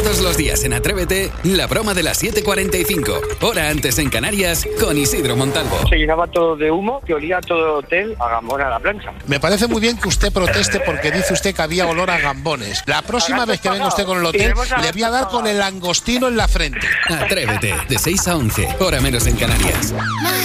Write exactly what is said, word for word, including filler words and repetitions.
Todos los días en Atrévete, la broma de las siete cuarenta y cinco, hora antes en Canarias, con Isidro Montalvo. Se llenaba todo de humo que olía todo el hotel a Gambón a la plancha. Me parece muy bien que usted proteste porque dice usted que había olor a gambones. La próxima vez que venga usted con el hotel, le voy a dar con el langostino en la frente. Atrévete, de seis a once, hora menos en Canarias.